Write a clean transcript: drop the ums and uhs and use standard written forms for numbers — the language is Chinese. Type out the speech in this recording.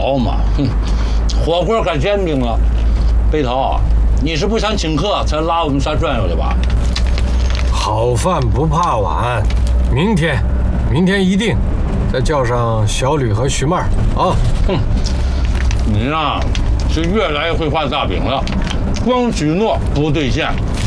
好嘛，哼，火锅该煎饼了。北头，你是不想请客才拉我们仨转悠的吧？ 好饭不怕晚，明天一定再叫上小吕和徐妹儿啊！ 哼，你呀是越来越会画大饼了，光许诺不兑现。